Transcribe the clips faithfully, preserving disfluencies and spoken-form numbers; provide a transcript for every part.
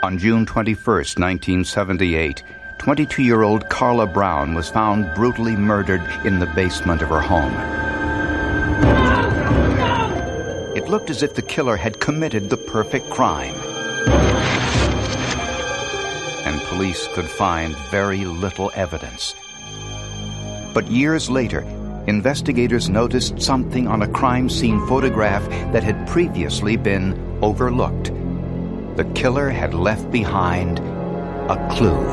On June twenty-first, nineteen seventy-eight, twenty-two-year-old Carla Brown was found brutally murdered in the basement of her home. It looked as if the killer had committed the perfect crime. And police could find very little evidence. But years later, investigators noticed something on a crime scene photograph that had previously been overlooked. The killer had left behind a clue.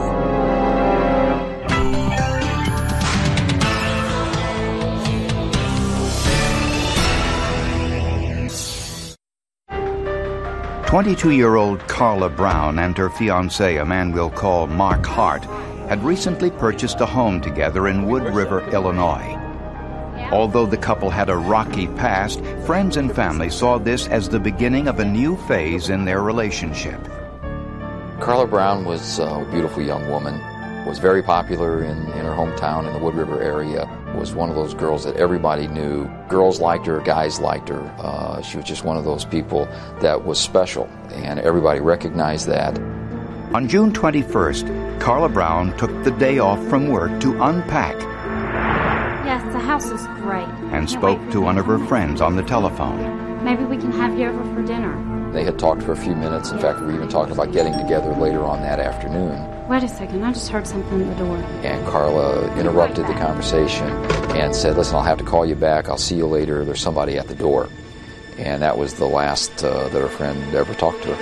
twenty-two-year-old Carla Brown and her fiancé, a man we'll call Mark Hart, had recently purchased a home together in Wood River, Illinois. Although the couple had a rocky past, friends and family saw this as the beginning of a new phase in their relationship. Carla Brown was a beautiful young woman, was very popular in, in her hometown in the Wood River area, was one of those girls that everybody knew. Girls liked her, guys liked her. Uh, she was just one of those people that was special, and everybody recognized that. On June twenty-first, Carla Brown took the day off from work to unpack. Yes, the house is great. And spoke to one of her friends on the telephone. Maybe we can have you over for dinner. They had talked for a few minutes. In fact, we were even talking about getting together later on that afternoon. Wait a second, I just heard something at the door. And Carla interrupted the conversation and said, listen, I'll have to call you back. I'll see you later. There's somebody at the door. And that was the last uh, that her friend ever talked to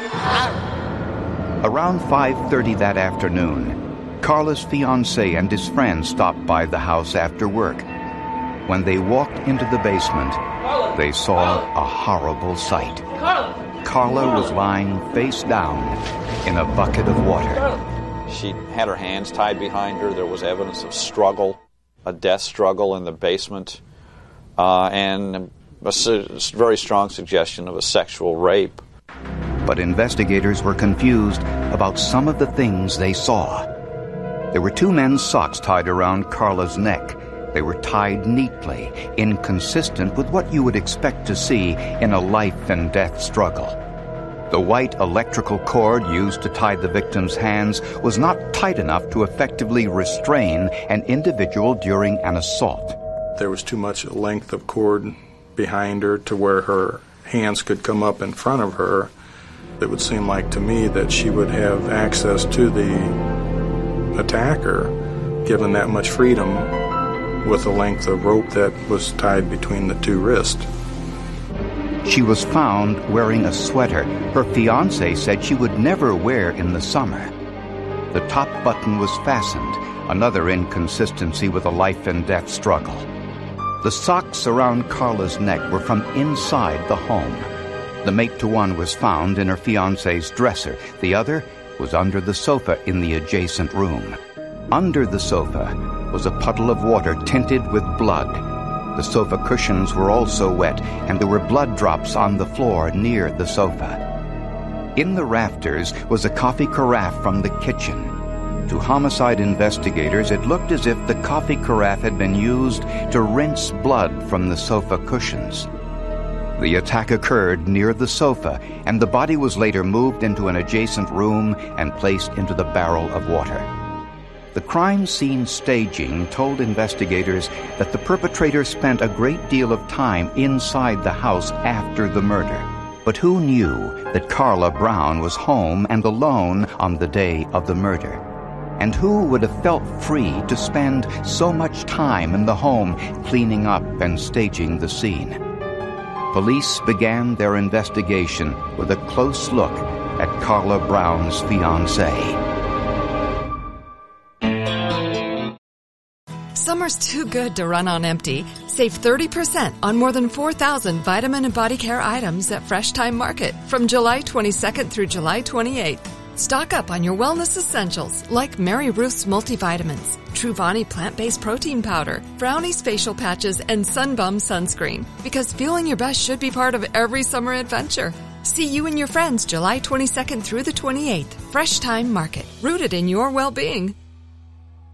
her. Around five thirty that afternoon, Carla's fiancé and his friend stopped by the house after work. When they walked into the basement, they saw a horrible sight. Carla was lying face down in a bucket of water. She had her hands tied behind her. There was evidence of struggle, a death struggle in the basement, uh, and a su- very strong suggestion of a sexual rape. But investigators were confused about some of the things they saw. There were two men's socks tied around Carla's neck. They were tied neatly, inconsistent with what you would expect to see in a life and death struggle. The white electrical cord used to tie the victim's hands was not tight enough to effectively restrain an individual during an assault. There was too much length of cord behind her to where her hands could come up in front of her. It would seem like to me that she would have access to the attacker, given that much freedom with the length of rope that was tied between the two wrists. She was found wearing a sweater her fiancé said she would never wear in the summer. The top button was fastened, another inconsistency with a life and death struggle. The socks around Carla's neck were from inside the home. The mate to one was found in her fiancé's dresser. The other was under the sofa in the adjacent room. Under the sofa was a puddle of water tinted with blood. The sofa cushions were also wet, and there were blood drops on the floor near the sofa. In the rafters was a coffee carafe from the kitchen. To homicide investigators, it looked as if the coffee carafe had been used to rinse blood from the sofa cushions. The attack occurred near the sofa, and the body was later moved into an adjacent room and placed into the barrel of water. The crime scene staging told investigators that the perpetrator spent a great deal of time inside the house after the murder. But who knew that Carla Brown was home and alone on the day of the murder? And who would have felt free to spend so much time in the home cleaning up and staging the scene? Police began their investigation with a close look at Carla Brown's fiancé. Summer's too good to run on empty. Save thirty percent on more than four thousand vitamin and body care items at Fresh Time Market from July twenty-second through July twenty-eighth. Stock up on your wellness essentials like Mary Ruth's multivitamins, Truvani plant-based protein powder, Brownie's facial patches, and Sunbum sunscreen. Because feeling your best should be part of every summer adventure. See you and your friends July twenty-second through the twenty-eighth. Fresh Time Market. Rooted in your well-being.